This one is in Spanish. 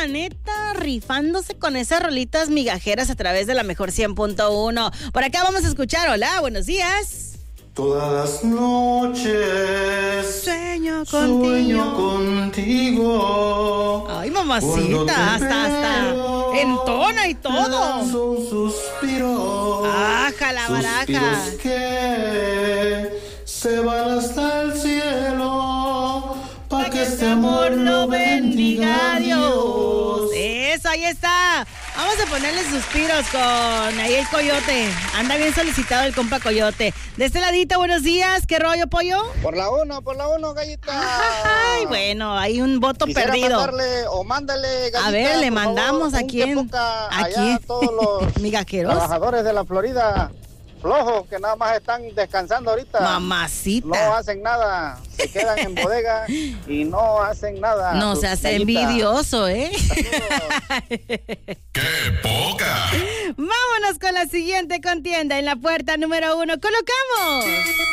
la neta, rifándose con esas rolitas migajeras a través de la mejor 100.1. Por acá vamos a escuchar. Hola, buenos días. Todas las noches Sueño contigo. Ay, mamacita, hasta entona y todo. Un suspiro. Baja la baraja. Suspiros que se van hasta el cielo, para que este amor lo bendiga Dios. Eso, ahí está. Vamos a ponerle suspiros con ahí el Coyote. Anda bien solicitado el compa Coyote. De este ladito, buenos días. ¿Qué rollo, pollo? Por la uno, gallita. Ay, bueno, hay un voto Quisiera perdido. Mándale, gallita. A ver, le mandamos favor, a quién. ¿A quién? A todos los migajeros. Trabajadores de la Florida. Flojos que nada más están descansando ahorita. Mamacita. No hacen nada. Se quedan en bodega y no hacen nada. No se hace envidioso, ¿eh? ¡Qué poca! Vámonos con la siguiente contienda. En la puerta número 1 colocamos